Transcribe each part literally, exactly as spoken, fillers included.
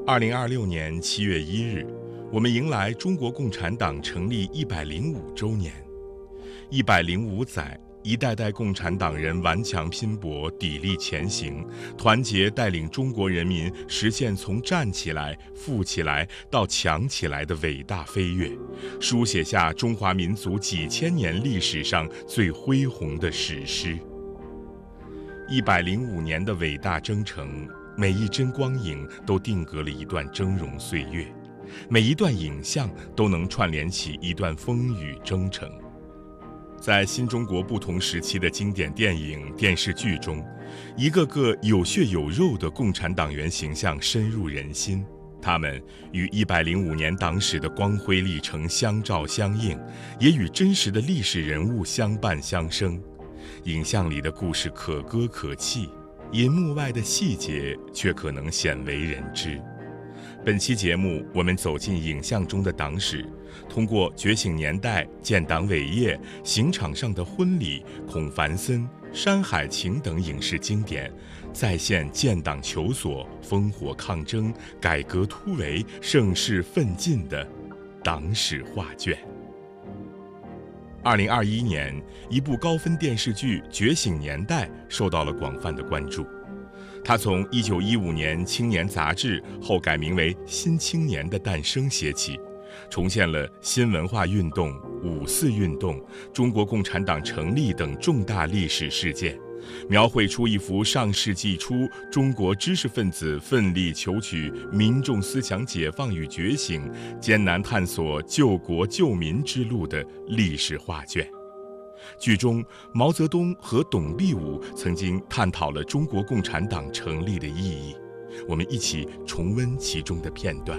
二零二六年七月一日，我们迎来中国共产党成立一百零五周年。一百零五载，一代代共产党人顽强拼搏，砥砺前行，团结带领中国人民实现从站起来、富起来到强起来的伟大飞跃，书写下中华民族几千年历史上最恢宏的史诗。一百零五年的伟大征程，每一帧光影都定格了一段峥嵘岁月，每一段影像都能串联起一段风雨征程。在新中国不同时期的经典电影、电视剧中，一个个有血有肉的共产党员形象深入人心，他们与一百零五年党史的光辉历程相照相映，也与真实的历史人物相伴相生。影像里的故事可歌可泣，银幕外的细节却可能鲜为人知。本期节目，我们走进影像中的党史，通过《觉醒年代》、建党伟业、刑场上的婚礼、孔繁森、山海情等影视经典，再现建党求索、烽火抗争、改革突围、盛世奋进的党史画卷。二零二一年，一部高分电视剧《觉醒年代》受到了广泛的关注。它从一九一五年《青年》杂志后改名为《新青年》的诞生写起，重现了新文化运动、五四运动、中国共产党成立等重大历史事件，描绘出一幅上世纪初中国知识分子奋力求取民众思想解放与觉醒、艰难探索救国救民之路的历史画卷。剧中，毛泽东和董必武曾经探讨了中国共产党成立的意义。我们一起重温其中的片段。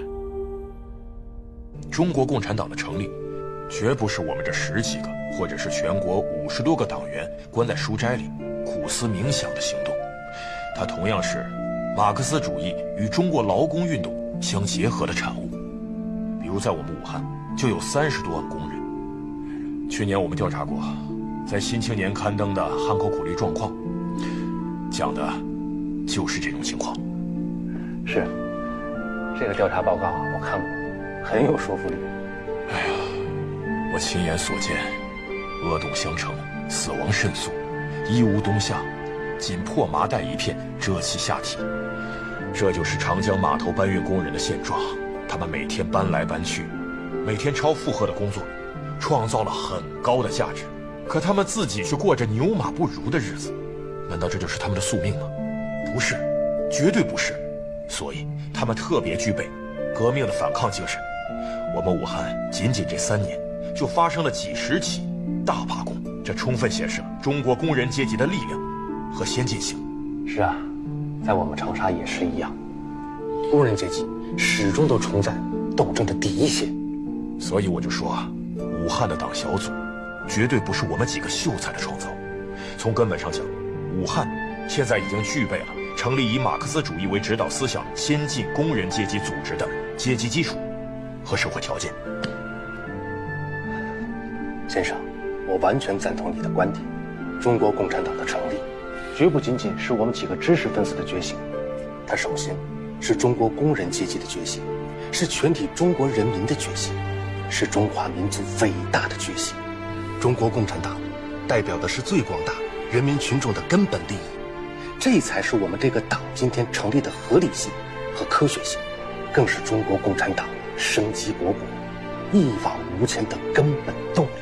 中国共产党的成立，绝不是我们这十几个，或者是全国五十多个党员关在书斋里苦思冥想的行动，它同样是马克思主义与中国劳工运动相结合的产物。比如在我们武汉，就有三十多万工人。去年我们调查过，在《新青年》刊登的汉口苦力状况，讲的就是这种情况。 是，这个调查报告啊，我看过，很有说服力。 哎呀，我亲眼所见，恶动相承，死亡甚速，衣无冬夏，仅破麻袋一片遮其下体。这就是长江码头搬运工人的现状。他们每天搬来搬去，每天超负荷的工作，创造了很高的价值，可他们自己却过着牛马不如的日子。难道这就是他们的宿命吗？不是，绝对不是。所以他们特别具备革命的反抗精神。我们武汉仅仅这三年就发生了几十起大罢工，这充分显示了中国工人阶级的力量和先进性。 是啊，在我们长沙也是一样，工人阶级始终都冲在斗争的第一线。 所以我就说啊，武汉的党小组绝对不是我们几个秀才的创造。从根本上讲，武汉现在已经具备了成立以马克思主义为指导思想先进工人阶级组织的阶级基础和社会条件。 先生，我完全赞同你的观点。中国共产党的成立，绝不仅仅是我们几个知识分子的觉醒，它首先是中国工人阶级的觉醒，是全体中国人民的觉醒，是中华民族伟大的觉醒。中国共产党代表的是最广大人民群众的根本利益，这才是我们这个党今天成立的合理性和科学性，更是中国共产党生机勃勃、一往无前的根本动力。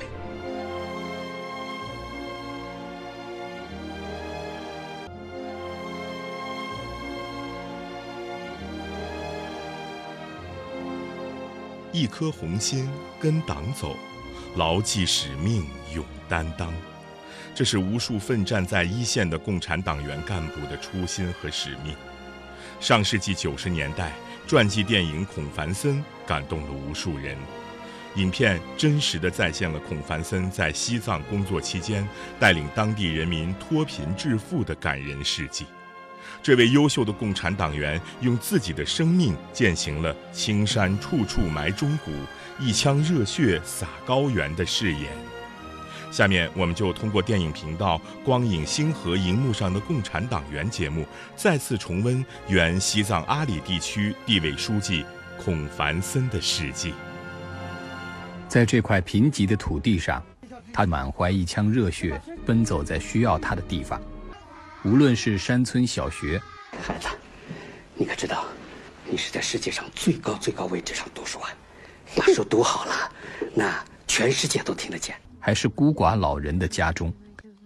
一颗红心跟党走，牢记使命勇担当，这是无数奋战在一线的共产党员干部的初心和使命。上世纪九十年代，传记电影《孔繁森》感动了无数人。影片真实地再现了孔繁森在西藏工作期间带领当地人民脱贫致富的感人事迹。这位优秀的共产党员用自己的生命践行了青山处处埋忠骨，一腔热血洒高原的誓言。 下面我们就通过电影频道光影星河荧幕上的共产党员节目，再次重温原西藏阿里地区地委书记孔繁森的事迹。 在这块贫瘠的土地上，他满怀一腔热血，奔走在需要他的地方。无论是山村小学， 孩子，你可知道，你是在世界上最高最高位置上读书啊！把书读好了，那全世界都听得见。 还是孤寡老人的家中，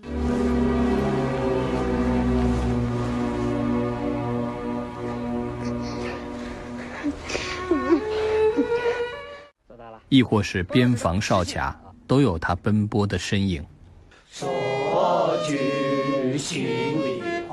亦或是边防哨卡，都有他奔波的身影。 说句心里